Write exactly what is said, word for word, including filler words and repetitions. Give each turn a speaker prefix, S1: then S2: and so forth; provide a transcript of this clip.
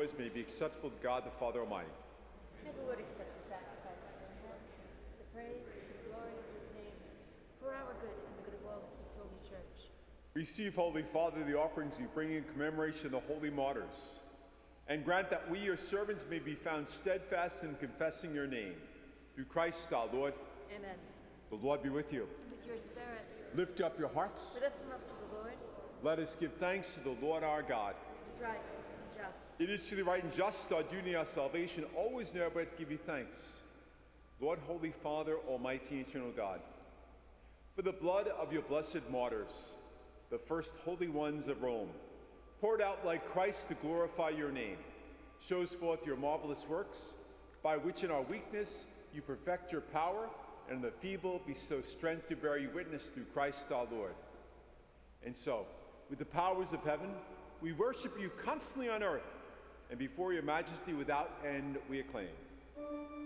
S1: yours may be acceptable to God the Father Almighty.
S2: May the Lord accept the sacrifice of our hands, the praise and the glory of his name, for our good and the good of all his holy church.
S1: Receive, Holy Father, the offerings we bring in commemoration of the holy martyrs, and grant that we, your servants, may be found steadfast in confessing your name. Through Christ our Lord.
S2: Amen.
S1: The Lord be with you.
S2: With your spirit.
S1: Lift up your hearts.
S2: Lift them up to the Lord.
S1: Let us give thanks to the Lord our God.
S2: It is right and just.
S1: It is truly right and just, our duty, our salvation, always and everywhere to give you thanks. Lord, Holy Father, Almighty and Eternal God, for the blood of your blessed martyrs, the first holy ones of Rome, poured out like Christ to glorify your name, shows forth your marvelous works, by which in our weakness you perfect your power, and in the feeble bestow strength to bear you witness through Christ our Lord. And so, with the powers of heaven, we worship you constantly on earth, and before your majesty without end we acclaim.